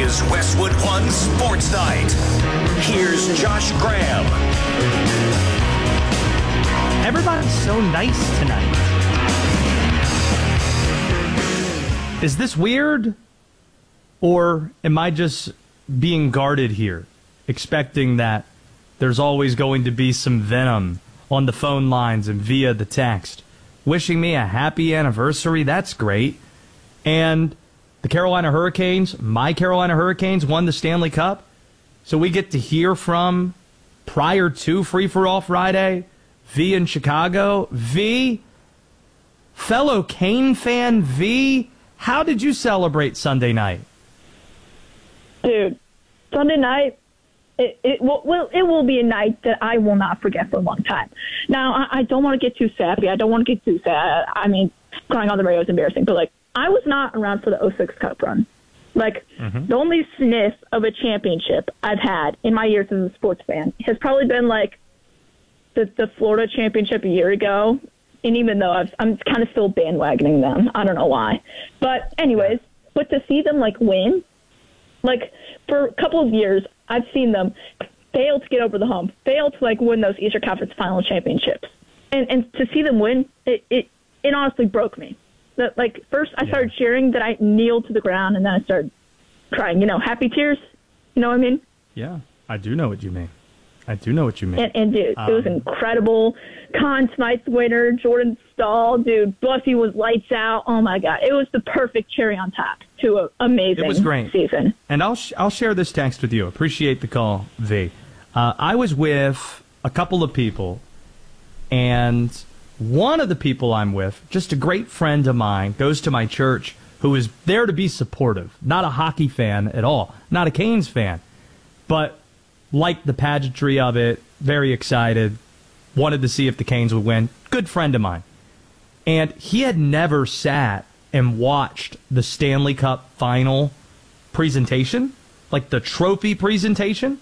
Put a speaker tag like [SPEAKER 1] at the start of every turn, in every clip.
[SPEAKER 1] is Westwood One Sports Night. Here's Josh Graham.
[SPEAKER 2] Everybody's so nice tonight. Is this weird? Or am I just being guarded here, expecting that there's always going to be some venom on the phone lines and via the text? Wishing me a happy anniversary, that's great. And the Carolina Hurricanes, my Carolina Hurricanes, won the Stanley Cup. So we get to hear from, prior to Free For All Friday, V in Chicago. V, fellow Kane fan V, how did you celebrate Sunday night?
[SPEAKER 3] Dude, Sunday night, it will be a night that I will not forget for a long time. Now, I don't want to get too sappy. I don't want to get too sad. I mean, crying on the radio is embarrassing. But, like, I was not around for the 06 Cup run. Like, the only sniff of a championship I've had in my years as a sports fan has probably been, like, the Florida championship a year ago. And even though I'm kind of still bandwagoning them. I don't know why. But anyways, but to see them, like, win, like, for a couple of years, I've seen them fail to get over the hump, fail to, like, win those Eastern Conference Final championships. And to see them win, it honestly broke me. That, like, first I started cheering, then I kneeled to the ground, and then I started crying. You know, happy tears? You know what I mean?
[SPEAKER 2] Yeah, I do know what you mean. And
[SPEAKER 3] dude, it was incredible. Conn Smythe's winner, Jordan Staal, dude, Buffy was lights out. Oh, my God. It was the perfect cherry on top to an amazing
[SPEAKER 2] it was great.
[SPEAKER 3] Season.
[SPEAKER 2] And I'll share this text with you. Appreciate the call, V. I was with a couple of people, and one of the people I'm with, just a great friend of mine, goes to my church, who is there to be supportive. Not a hockey fan at all. Not a Canes fan. But liked the pageantry of it, very excited, wanted to see if the Canes would win. Good friend of mine. And he had never sat and watched the Stanley Cup final presentation, like the trophy presentation.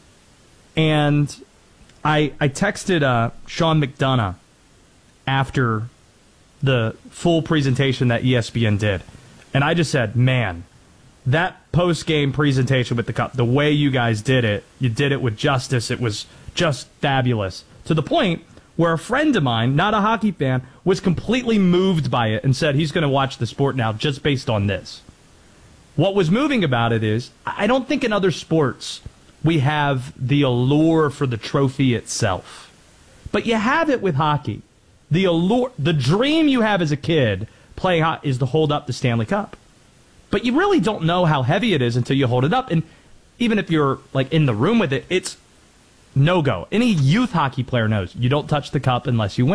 [SPEAKER 2] And I texted Sean McDonough after the full presentation that ESPN did. And I just said, man, that post-game presentation with the cup, the way you guys did it, you did it with justice. It was just fabulous. To the point where a friend of mine, not a hockey fan, was completely moved by it and said he's going to watch the sport now just based on this. What was moving about it is, I don't think in other sports we have the allure for the trophy itself. But you have it with hockey. The allure, the dream you have as a kid playing hockey is to hold up the Stanley Cup. But you really don't know how heavy it is until you hold it up. And even if you're, like, in the room with it, it's no-go. Any youth hockey player knows you don't touch the cup unless you win.